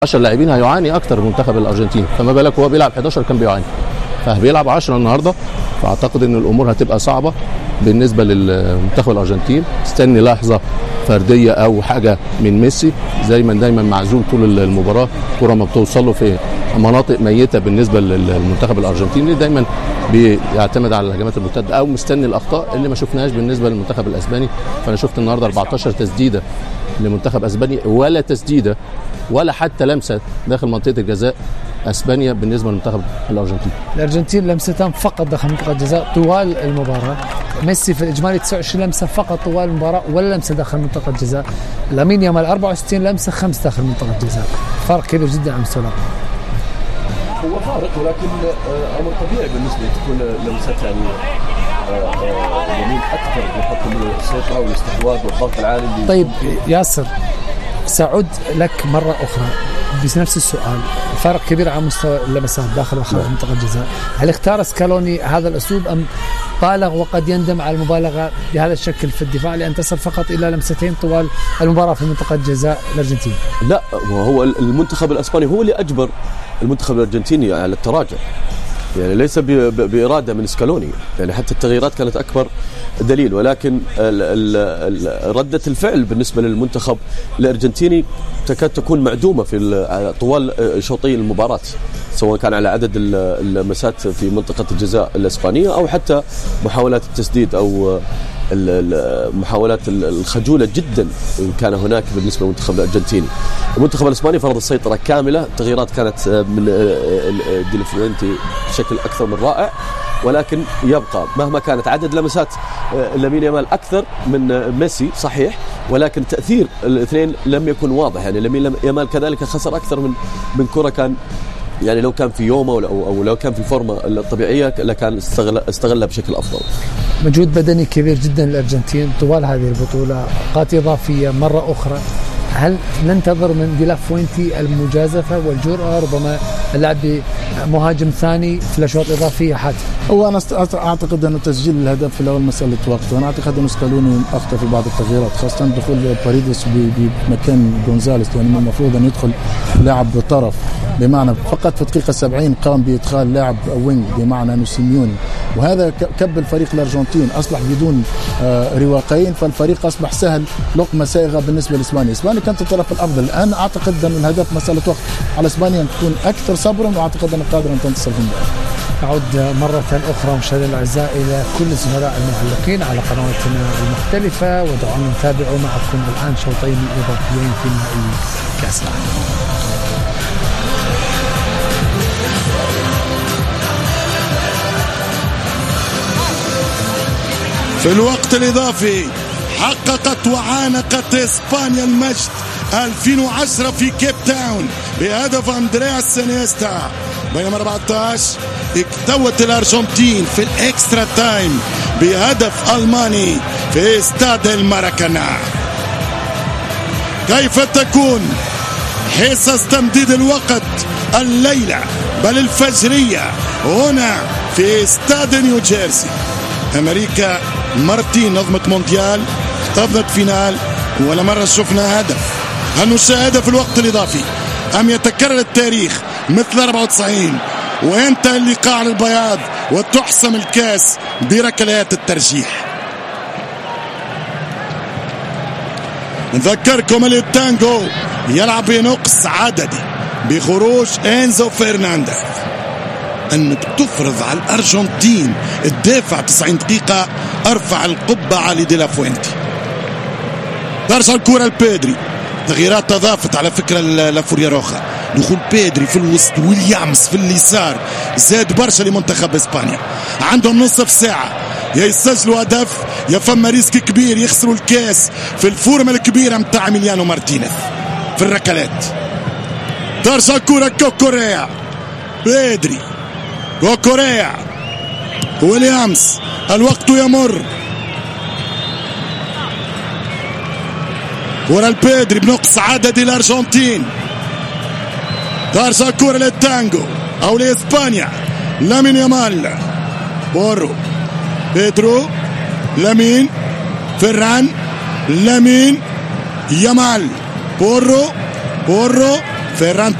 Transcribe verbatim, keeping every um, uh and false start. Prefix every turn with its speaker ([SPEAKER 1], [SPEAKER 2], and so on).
[SPEAKER 1] عشرة لاعبين هيعاني اكتر من منتخب الارجنتين، فما بالك هو بيلعب حداشر كان بيعاني، فبيلعب عشرة النهارده. فاعتقد ان الامور هتبقى صعبه بالنسبه للمنتخب الارجنتين. استني لحظه فرديه او حاجه من ميسي، زي ما دايما معزول طول المباراه، كره ما بتوصل له في مناطق ميته بالنسبه للمنتخب الارجنتيني، دايما بيعتمد على الهجمات المرتده او مستني الاخطاء اللي ما شفناهاش بالنسبه للمنتخب الاسباني. فانا شفت النهارده أربعتاشر تسديده لمنتخب اسبانيا، ولا تسديده ولا حتى لمسه داخل منطقه الجزاء اسبانيا بالنسبه للمنتخب الارجنتيني.
[SPEAKER 2] الارجنتين لمستان فقط داخل منطقه الجزاء طوال المباراه. ميسي في الاجمالي تسعة وعشرين لمسه فقط طوال المباراه، ولا لمسه داخل منطقه الجزاء. لامين يامال أربعة وستين لمسه، خمس داخل منطقه الجزاء. فرق كبير جدا عن مستوى.
[SPEAKER 3] هو فارق، ولكن امر طبيعي بالنسبه تكون لمسات يعني يمين اكثر بحكم السيطره والاستحواذ والضغط العالي.
[SPEAKER 2] طيب ياسر، سأعود لك مره اخرى بنفس السؤال. فرق كبير عن مستوى اللمسات داخل وخارج منطقه الجزاء. هل اختار سكالوني هذا الاسلوب ام بالغ وقد يندم على المبالغه بهذا الشكل في الدفاع لان تصل فقط الى لمستين طوال المباراه في منطقه جزاء الارجنتين؟
[SPEAKER 3] لا، هو المنتخب الاسباني هو اللي اجبر المنتخب الارجنتيني على التراجع، يعني ليس بإرادة من سكالوني، يعني حتى التغييرات كانت أكبر دليل. ولكن ال ال ردة الفعل بالنسبة للمنتخب الأرجنتيني تكاد تكون معدومة في طوال شوطي المباراة، سواء كان على عدد اللمسات في منطقة الجزاء الإسبانية أو حتى محاولات التسديد أو محاولات الخجولة جدا كان هناك بالنسبة للمنتخب الأرجنتيني. المنتخب الإسباني فرض السيطرة كاملة، التغييرات كانت من دي لا فوينتي بشكل أكثر من رائع، ولكن يبقى مهما كانت عدد لمسات لامين يامال أكثر من ميسي صحيح، ولكن تأثير الاثنين لم يكن واضح. يعني لامين يامال كذلك خسر أكثر من من كرة، كان يعني لو كان في يومه أو لو كان في الفورمة الطبيعية لكان استغل استغلها بشكل أفضل.
[SPEAKER 2] مجهود بدني كبير جدا للأرجنتين طوال هذه البطولة. نقاط إضافية مرة أخرى، هل ننتظر من دي لا فوينتي المجازفة والجرأة، ربما اللعب بمهاجم ثاني في الأشواط إضافية حتى؟
[SPEAKER 4] هو أنا أعتقد أن تسجيل الهدف في الأول مسألة وقت، وأنا أعتقد أن سكالوني أخطأ في بعض التغييرات، خاصة دخول باريدس بمكان جونزاليس، لأنه يعني المفروض أن يدخل لاعب بطرف، بمعنى فقط في الدقيقة سبعين قام بإدخال لاعب وينج بمعنى أنه سيميوني، وهذا كب الفريق الأرجنتين، أصبح بدون آه رواقين، فالفريق أصبح سهل لقمة سائغة بالنسبة لإسبانيا. إسبانيا كانت الطرف الأفضل. الآن أعتقد أن الهدف مسألة وقت على إسبانيا أن تكون أكثر صبرا، وأعتقد أن قادرة أن تنتصر في المباراة.
[SPEAKER 2] أعود مرة أخرى مشاهدينا الأعزاء إلى كل الزملاء المعلقين على قنواتنا المختلفة، ودعونا نتابع معكم الآن شوطين إضافيين في نهائي كأس العالم.
[SPEAKER 5] في الوقت الإضافي حققت وعانقت إسبانيا المجد ألفين وعشرة في كيب تاون بهدف أندرياس سينيستا، بينما أربعة عشر اكتوت الأرجنتين في الإكسترا تايم بهدف ألماني في استاد الماراكانا. كيف تكون حصص تمديد الوقت الليلة بل الفجرية هنا في استاد نيوجيرسي؟ أمريكا مرتين نظمت مونديال، احتضنت فينال، ولا مرة شفنا هدف. هل نشاهد في الوقت الإضافي أم يتكرر التاريخ مثل أربعة وتسعين وينتهي اللقاء على البياض وتحسم الكاس بركلات الترجيح؟ نذكركم التانجو يلعب بنقص عددي بخروج إنزو فرنانديز، أنك تفرض على الأرجنتين الدافع تسعين دقيقة. أرفع القبعة على دي لا فوينتي. ترجع الكرة لبيدري، تغييرات تضافت على فكرة لفوريا روخا، دخول بيدري في الوسط، ويليامز في اليسار، زاد برشا لمنتخب إسبانيا. عندهم نصف ساعة، يا يسجلوا هدف يا فما ريسك كبير يخسروا الكاس في الفورمة الكبيرة متاع ميليانو مارتينيز في الركلات. ترجع الكرة كوكوريا، بيدري، كوكوريا، ويليامز، الوقت يمر. كرة البيدري بنقص عدد الأرجنتين. ترجع الكرة للتانجو أو لإسبانيا. لامين يامال، بورو، بيدرو، لامين، فران، لامين يامال، بورو، بورو، فيران